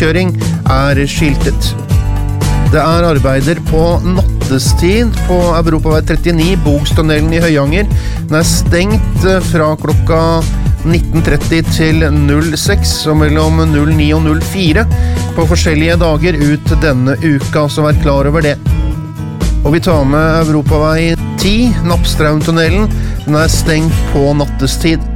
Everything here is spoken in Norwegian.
påkjøring skiltet. Det arbeider på nattestid på Europavei 39, Bogstunnelen I Høyanger. Den stengt fra klokka 19:30 til 06 og mellom 09 og 04 på forskjellige dager ut denne uka, så vær klar over det. Og vi tar med Europavei 10, Nappstraumtunnelen. Den stengt på nattestid.